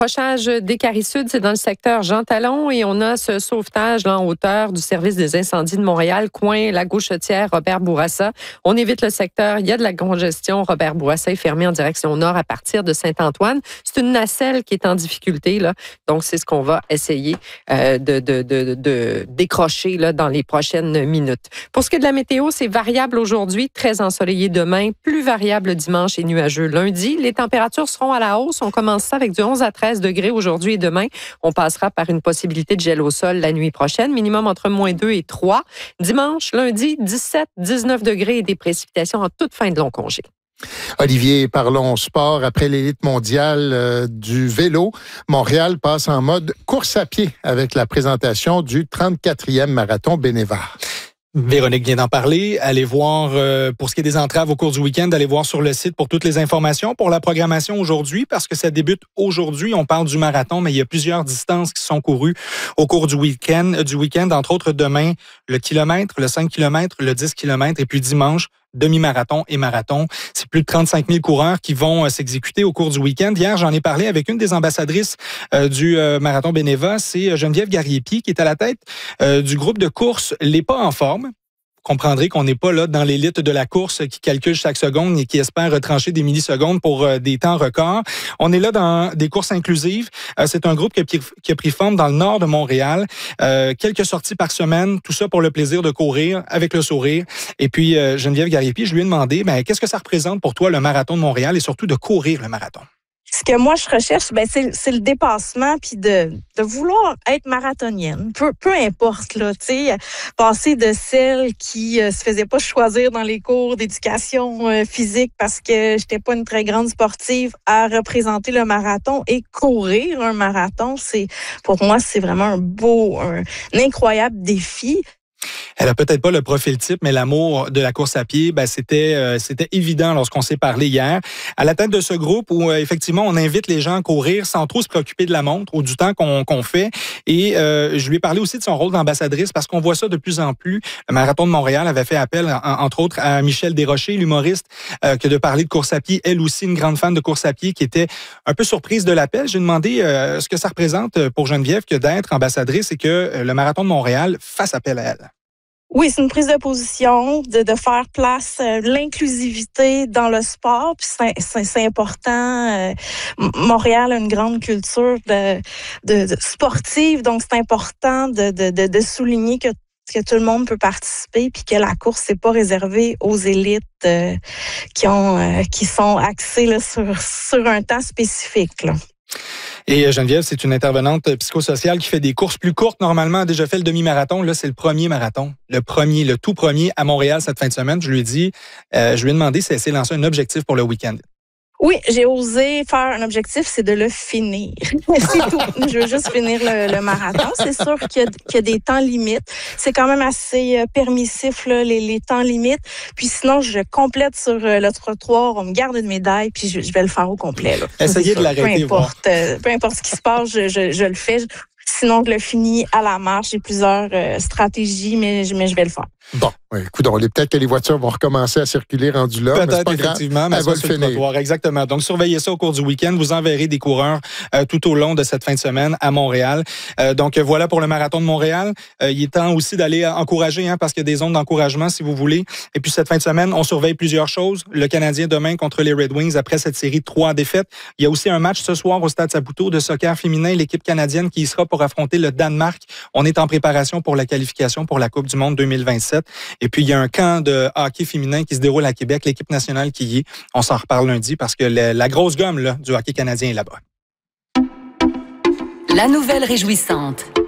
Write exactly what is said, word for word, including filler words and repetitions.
Accrochage des Carrés Sud, c'est dans le secteur Jean Talon et on a ce sauvetage là, en hauteur du service des incendies de Montréal, coin la Gauchetière, Robert Bourassa. On évite le secteur, il y a de la congestion. Robert Bourassa est fermé en direction nord à partir de Saint-Antoine. C'est une nacelle qui est en difficulté, là. Donc c'est ce qu'on va essayer euh, de, de, de, de décrocher là, dans les prochaines minutes. Pour ce qui est de la météo, c'est variable aujourd'hui, très ensoleillé demain, plus variable dimanche et nuageux lundi. Les températures seront à la hausse. On commence ça avec du onze à treize degrés aujourd'hui et demain. On passera par une possibilité de gel au sol la nuit prochaine, minimum entre moins deux et trois. Dimanche, lundi, dix-sept, dix-neuf degrés et des précipitations en toute fin de long congé. Olivier, parlons sport. Après l'élite mondiale euh, du vélo, Montréal passe en mode course à pied avec la présentation du trente-quatrième marathon Bénévent. Véronique vient d'en parler. Allez voir, euh, pour ce qui est des entraves au cours du week-end, allez voir sur le site pour toutes les informations. Pour la programmation aujourd'hui, parce que ça débute aujourd'hui, on parle du marathon, mais il y a plusieurs distances qui sont courues au cours du week-end. Du week-end, entre autres, demain, le kilomètre, le cinq kilomètres, le dix kilomètres, et puis dimanche, demi-marathon et marathon. C'est plus de trente-cinq mille coureurs qui vont euh, s'exécuter au cours du week-end. Hier, j'en ai parlé avec une des ambassadrices euh, du euh, marathon Bénévent, c'est Geneviève Gariepi, qui est à la tête euh, du groupe de course Les Pas en forme. Vous comprendrez qu'on n'est pas là dans l'élite de la course qui calcule chaque seconde et qui espère retrancher des millisecondes pour euh, des temps records. On est là dans des courses inclusives. Euh, c'est un groupe qui a, pris, qui a pris forme dans le nord de Montréal. Euh, quelques sorties par semaine, tout ça pour le plaisir de courir avec le sourire. Et puis, euh, Geneviève Gariepi, je lui ai demandé, ben, qu'est-ce que ça représente pour toi le marathon de Montréal et surtout de courir le marathon? Ce que moi, je recherche, ben, c'est, c'est le dépassement puis de, de vouloir être marathonienne. Peu, peu importe, là, tu sais, passer de celle qui euh, se faisait pas choisir dans les cours d'éducation euh, physique parce que j'étais pas une très grande sportive à représenter le marathon et courir un marathon, c'est, pour moi, c'est vraiment un beau, un, un incroyable défi. Elle a peut-être pas le profil type, mais l'amour de la course à pied, ben c'était euh, c'était évident lorsqu'on s'est parlé hier. À la tête de ce groupe où euh, effectivement on invite les gens à courir sans trop se préoccuper de la montre ou du temps qu'on qu'on fait. Et euh, je lui ai parlé aussi de son rôle d'ambassadrice parce qu'on voit ça de plus en plus. Le marathon de Montréal avait fait appel, en, entre autres, à Michel Desrochers, l'humoriste, euh, que de parler de course à pied. Elle aussi, une grande fan de course à pied, qui était un peu surprise de l'appel. J'ai demandé euh, ce que ça représente pour Geneviève que d'être ambassadrice et que euh, le marathon de Montréal fasse appel à elle. Oui, c'est une prise de position, de, de faire place, euh, l'inclusivité dans le sport, puis c'est, c'est, c'est important. Euh, Montréal a une grande culture de, de, de sportive, donc c'est important de, de, de, de souligner que, que tout le monde peut participer, puis que la course c'est pas réservé aux élites euh, qui ont, euh, qui sont axées là, sur, sur un temps spécifique, là. Et Geneviève, c'est une intervenante psychosociale qui fait des courses plus courtes. Normalement, elle a déjà fait le demi-marathon. Là, c'est le premier marathon. Le premier, le tout premier à Montréal cette fin de semaine. Je lui ai dit, euh, je lui ai demandé si elle s'est lancé un objectif pour le week-end. Oui, j'ai osé faire un objectif, c'est de le finir. C'est tout. Je veux juste finir le, le marathon. C'est sûr qu'il y, a, qu'il y a des temps limites. C'est quand même assez euh, permissif, là, les, les temps limites. Puis sinon, je complète sur euh, le trottoir, on me garde une médaille, puis je, je vais le faire au complet. Là. Essayez de l'arrêter. Peu importe, euh, peu importe ce qui se passe, je, je, je le fais. Sinon, je le finis à la marche. J'ai plusieurs euh, stratégies, mais, mais je vais le faire. Bon, ouais, écoute, on est peut-être que les voitures vont recommencer à circuler rendu là. Peut-être, mais c'est pas effectivement, grave. mais Elle va le finir. trottoir, exactement. Donc, surveillez ça au cours du week-end. Vous enverrez des coureurs euh, tout au long de cette fin de semaine à Montréal. Euh, donc, voilà pour le marathon de Montréal. Euh, il est temps aussi d'aller encourager, hein, parce qu'il y a des zones d'encouragement, si vous voulez. Et puis, cette fin de semaine, on surveille plusieurs choses. Le Canadien demain contre les Red Wings après cette série de trois défaites. Il y a aussi un match ce soir au Stade Saputo de soccer féminin, l'équipe canadienne qui y sera pour affronter le Danemark. On est en préparation pour la qualification pour la Coupe du monde deux mille vingt-sept. Et puis, il y a un camp de hockey féminin qui se déroule à Québec, l'équipe nationale qui y est. On s'en reparle lundi parce que la, la grosse gomme là, du hockey canadien est là-bas. La nouvelle réjouissante.